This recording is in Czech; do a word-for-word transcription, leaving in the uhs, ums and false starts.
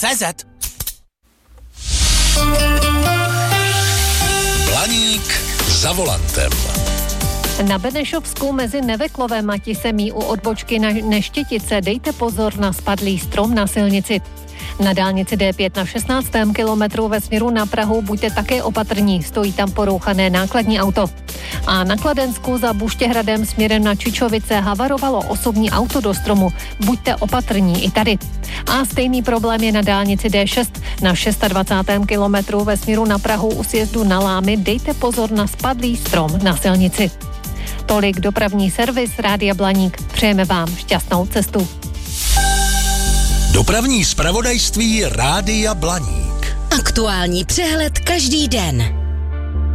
cé zet. Blaník za volantem. Na Benešovsku mezi Neveklovem a Tisemí u odbočky na Neštětice dejte pozor na spadlý strom na silnici. Na dálnici D pět na šestnáctém kilometru ve směru na Prahu buďte také opatrní, stojí tam porouchané nákladní auto. A na Kladensku za Buštěhradem směrem na Čičovice havarovalo osobní auto do stromu, buďte opatrní i tady. A stejný problém je na dálnici D šest na dvacátém šestém kilometru ve směru na Prahu u sjezdu na Lámy, dejte pozor na spadlý strom na silnici. Tolik dopravní servis Rádia Blaník. Přejeme vám šťastnou cestu. Dopravní zpravodajství Rádia Blaník. Aktuální přehled každý den.